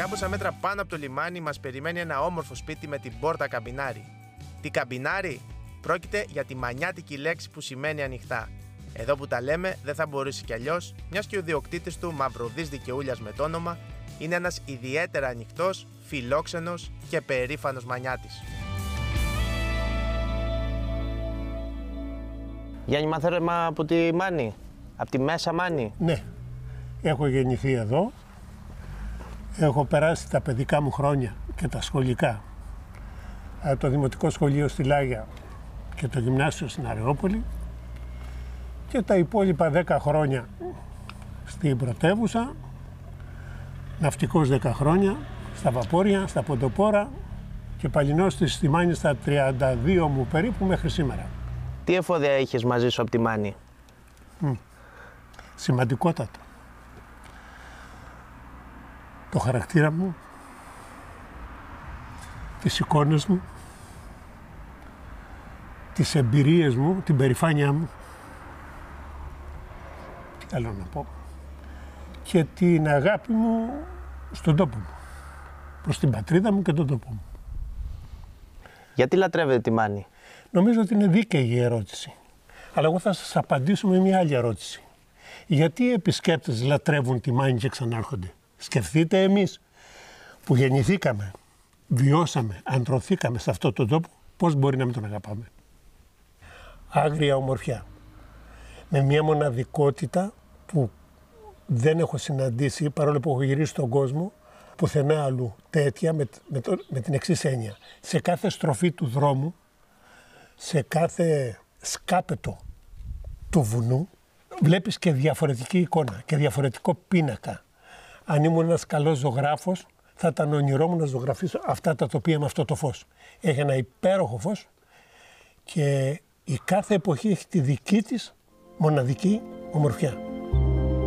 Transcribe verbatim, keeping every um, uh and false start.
Κάμποσα μέτρα πάνω από το λιμάνι μας περιμένει ένα όμορφο σπίτι με την πόρτα καμπινάρι. Τι καμπινάρι? Πρόκειται για τη μανιάτικη λέξη που σημαίνει ανοιχτά. Εδώ που τα λέμε δεν θα μπορούσε κι αλλιώς, μιας και ο ιδιοκτήτης του, Μαυροδής Δικαιούλιας με το όνομα, είναι ένας ιδιαίτερα ανοιχτός, φιλόξενος και περήφανος μανιάτης. Γιάννη, μαθαίρεμα από τη Μάνη, από τη Μέσα Μάνη. Ναι, έχω γεννηθεί εδώ, έχω περάσει τα παιδικά μου χρόνια και τα σχολικά, το δημοτικό σχολείο στη Λάγια και το γυμνάσιο στην Αρεόπολη και τα υπόλοιπα δέκα χρόνια στην πρωτεύουσα, ναυτικός δέκα χρόνια, στα βαπόρια, στα ποντοπόρα και παλινόστης στη Μάνη στα τριάντα δύο μου περίπου μέχρι σήμερα. Τι εφόδια είχες μαζί σου από τη Μάνη? Mm. Σημαντικότατα. Το χαρακτήρα μου, τις εικόνες μου, τις εμπειρίες μου, την περηφάνειά μου, τι άλλο να πω, και την αγάπη μου στον τόπο μου, προς την πατρίδα μου και τον τόπο μου. Γιατί λατρεύετε τη Μάνη? Νομίζω ότι είναι δίκαιη η ερώτηση, αλλά εγώ θα σας απαντήσω με μια άλλη ερώτηση. Γιατί οι επισκέπτες λατρεύουν τη Μάνη και ξανάρχονται? Σκεφτείτε εμείς που γεννηθήκαμε, βιώσαμε, ανθρωθήκαμε σε αυτόν τον τόπο, πώς μπορεί να μην τον αγαπάμε? Άγρια ομορφιά, με μια μοναδικότητα που δεν έχω συναντήσει, παρόλο που έχω γυρίσει στον κόσμο, πουθενά αλλού τέτοια, με, με, το, με την εξής έννοια. Σε κάθε στροφή του δρόμου, σε κάθε σκάπετο του βουνού, βλέπεις και διαφορετική εικόνα και διαφορετικό πίνακα. Αν ήμουν ένας καλός ζωγράφος, θα ήταν όνειρό μου να ζωγραφίσω αυτά τα τοπία με αυτό το φως. Έχει ένα υπέροχο φως και η κάθε εποχή έχει τη δική της μοναδική ομορφιά.